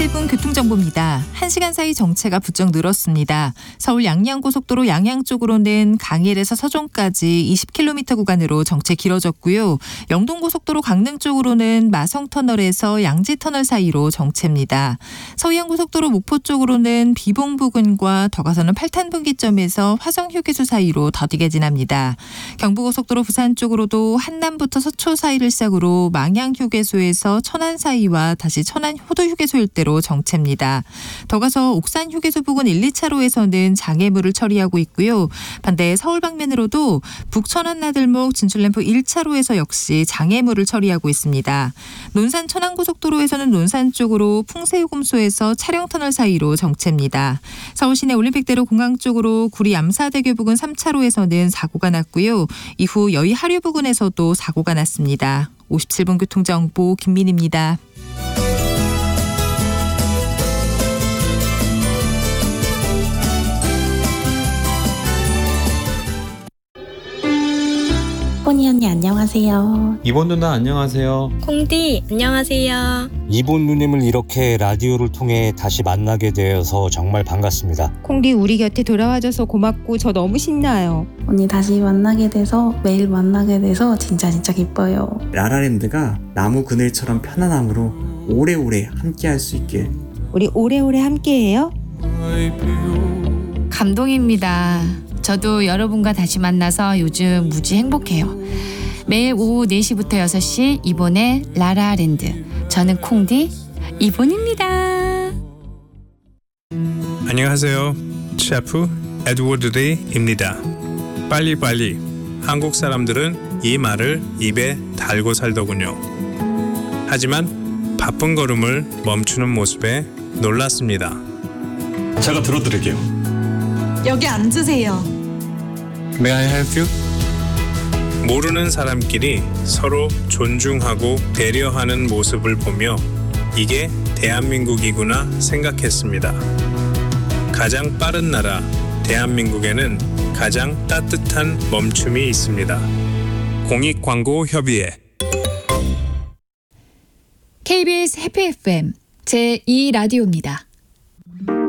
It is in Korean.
57분 교통정보입니다. 1시간 사이 정체가 부쩍 늘었습니다. 서울 양양고속도로 양양 쪽으로는 강일에서 서종까지 20km 구간으로 정체 길어졌고요. 영동고속도로 강릉 쪽으로는 마성터널에서 양지터널 사이로 정체입니다. 서해안고속도로 목포 쪽으로는 비봉 부근과 더 가서는 팔탄분기점에서 화성휴게소 사이로 더디게 지납니다. 경부고속도로 부산 쪽으로도 한남부터 서초 사이를 시작으로 망양휴게소에서 천안 사이와 다시 천안 호도휴게소 일대로 정체입니다. 더 가서 옥산 휴게소 부근 1, 2차로에서는 장애물을 처리하고 있고요. 반대 서울 방면으로도 북천안 나들목 진출램프 1차로에서 역시 장애물을 처리하고 있습니다. 논산 천안고속도로에서는 논산 쪽으로 풍세요금소에서 차량터널 사이로 정체입니다. 서울 시내 올림픽대로 공항 쪽으로 구리 암사대교 부근 3차로에서는 사고가 났고요. 이후 여의 하류 부근에서도 사고가 났습니다. 57분 교통정보 김민희입니다. 뽀니 언니 안녕하세요. 이본 누나 안녕하세요. 콩디 안녕하세요. 이본 누님을 이렇게 라디오를 통해 다시 만나게 되어서 정말 반갑습니다. 콩디 우리 곁에 돌아와줘서 고맙고 저 너무 신나요. 언니 다시 만나게 돼서 매일 만나게 돼서 진짜 기뻐요. 라라랜드가 나무 그늘처럼 편안함으로 오래오래 함께할 수 있길. 우리 오래오래 함께해요. 감동입니다. 저도 여러분과 다시 만나서 요즘 무지 행복해요. 매일 오후 4시부터 6시 이본의 라라랜드. 저는 콩디 이본입니다. 안녕하세요. 셰프 에드워드 데이입니다. 빨리빨리. 한국 사람들은 이 말을 입에 달고 살더군요. 하지만 바쁜 걸음을 멈추는 모습에 놀랐습니다. 제가 들어드릴게요. 여기 앉으세요. May I help you? 모르는 사람끼리 서로 존중하고 배려하는 모습을 보며 이게 대한민국이구나 생각했습니다. 가장 빠른 나라 대한민국에는 가장 따뜻한 멈춤이 있습니다. 공익광고협의회 KBS 해피 FM 제2라디오입니다.